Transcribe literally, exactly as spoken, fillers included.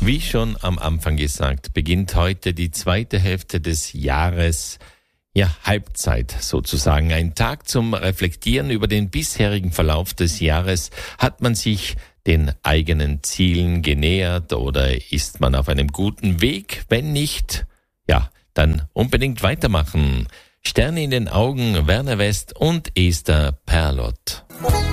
Wie schon am Anfang gesagt, beginnt heute die zweite Hälfte des Jahres, ja, Halbzeit sozusagen. Ein Tag zum Reflektieren über den bisherigen Verlauf des Jahres. Hat man sich den eigenen Zielen genähert oder ist man auf einem guten Weg? Wenn nicht, ja, dann unbedingt weitermachen. Sterne in den Augen, Werner West und Esther Perlott.